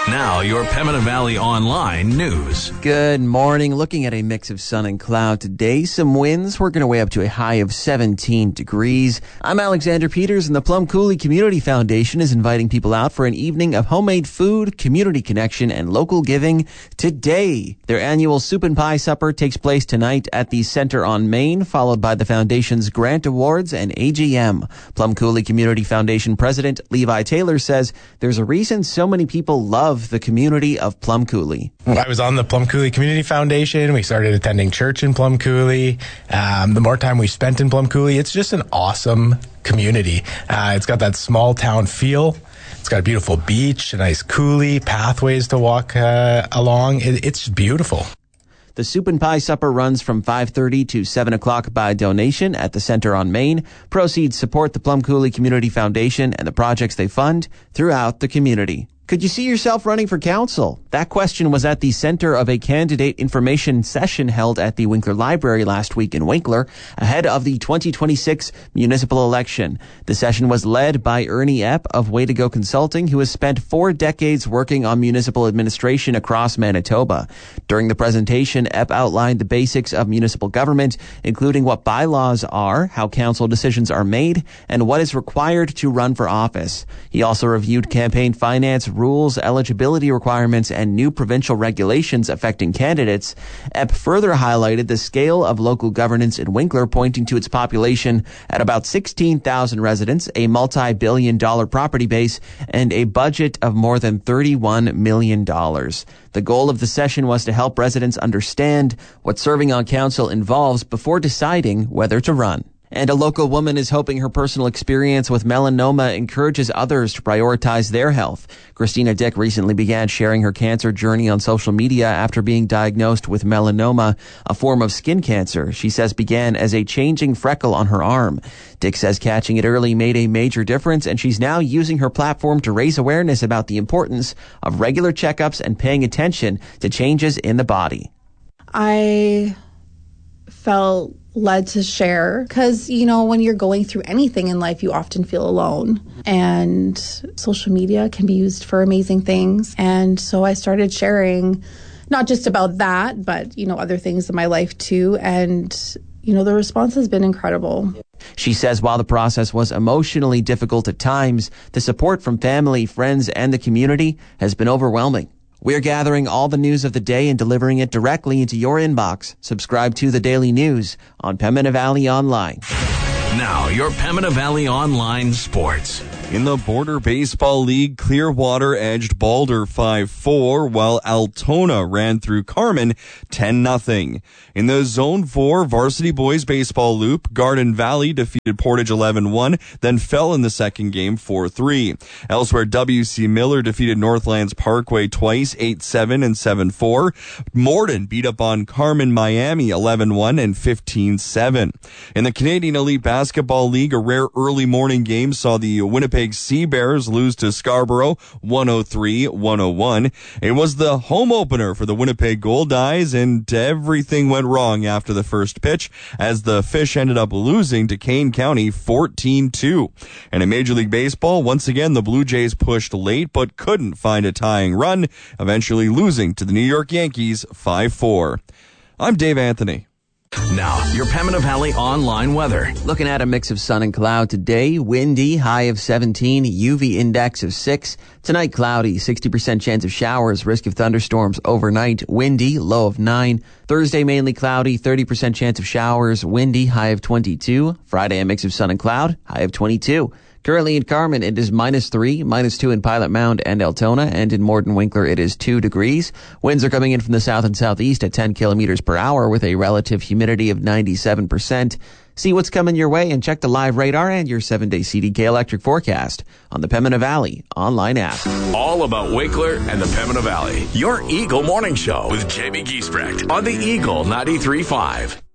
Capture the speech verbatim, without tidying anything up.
Now, your Pembina Valley Online news. Good morning. Looking at a mix of sun and cloud today. Some winds working our way up to a high of seventeen degrees. I'm Alexander Peters, and the Plum Coulee Community Foundation is inviting people out for an evening of homemade food, community connection, and local giving today. Their annual Soup and Pie Supper takes place tonight at the Center on Main, followed by the foundation's Grant Awards and A G M. Plum Coulee Community Foundation President Levi Taylor says there's a reason so many people love the community of Plum Coulee. I was on the Plum Coulee Community Foundation. We started attending church in Plum Coulee. Um, the more time we spent in Plum Coulee, it's just an awesome community. Uh, it's got that small town feel. It's got a beautiful beach, a nice coulee, pathways to walk uh, along. It, it's beautiful. The Soup and Pie Supper runs from five thirty to seven o'clock by donation at the Center on Main. Proceeds support the Plum Coulee Community Foundation and the projects they fund throughout the community. Could you see yourself running for council? That question was at the center of a candidate information session held at the Winkler Library last week in Winkler, ahead of the twenty twenty-six municipal election. The session was led by Ernie Epp of Way to Go Consulting, who has spent four decades working on municipal administration across Manitoba. During the presentation, Epp outlined the basics of municipal government, including what bylaws are, how council decisions are made, and what is required to run for office. He also reviewed campaign finance, rules, eligibility requirements, and new provincial regulations affecting candidates. Epp further highlighted the scale of local governance in Winkler, pointing to its population at about sixteen thousand residents, a multi-billion dollar property base, and a budget of more than thirty-one million dollars. The goal of the session was to help residents understand what serving on council involves before deciding whether to run. And a local woman is hoping her personal experience with melanoma encourages others to prioritize their health. Christina Dick recently began sharing her cancer journey on social media after being diagnosed with melanoma, a form of skin cancer she says began as a changing freckle on her arm. Dick says catching it early made a major difference, and she's now using her platform to raise awareness about the importance of regular checkups and paying attention to changes in the body. I felt led to share because, you know, when you're going through anything in life, you often feel alone, and social media can be used for amazing things. And so I started sharing not just about that, but, you know, other things in my life too. And, you know, the response has been incredible. She says while the process was emotionally difficult at times, the support from family, friends, and the community has been overwhelming. We're gathering all the news of the day and delivering it directly into your inbox. Subscribe to the Daily News on Pembina Valley Online. Now, your Pembina Valley Online sports. In the Border Baseball League, Clearwater edged Balder five four, while Altona ran through Carman ten nothing. In the Zone four Varsity Boys Baseball Loop, Garden Valley defeated Portage eleven one, then fell in the second game four three. Elsewhere, W C Miller defeated Northlands Parkway twice, eight seven and seven four. Morden beat up on Carman Miami eleven one and fifteen seven. In the Canadian Elite Basketball League, a rare early morning game saw the Winnipeg Sea Bears lose to Scarborough one oh three to one oh one. It was the home opener for the Winnipeg Gold Eyes, and everything went wrong after the first pitch as the Fish ended up losing to Kane County fourteen two. And in Major League Baseball, once again, the Blue Jays pushed late but couldn't find a tying run, eventually losing to the New York Yankees five four. I'm Dave Anthony. Now, your Pembina Valley Online weather. Looking at a mix of sun and cloud today. Windy, high of seventeen, U V index of six. Tonight, cloudy, sixty percent chance of showers, risk of thunderstorms overnight. Windy, low of nine. Thursday, mainly cloudy, thirty percent chance of showers, windy, high of twenty-two. Friday, a mix of sun and cloud, high of twenty-two. Currently in Carman, it is minus three, minus two in Pilot Mound and Altona, and in Morden Winkler, it is two degrees. Winds are coming in from the south and southeast at ten kilometers per hour with a relative humidity of ninety-seven percent. See what's coming your way and check the live radar and your seven-day C D K electric forecast on the Pembina Valley online app. All about Winkler and the Pembina Valley. Your Eagle Morning Show with Jamie Giesbrecht on the Eagle ninety-three point five.